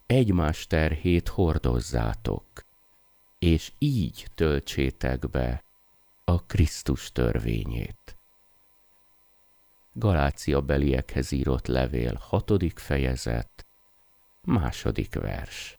egymás terhét hordozzátok, és így töltsétek be a Krisztus törvényét. Galáciabeliekhez írott levél 6. fejezet, 2. vers.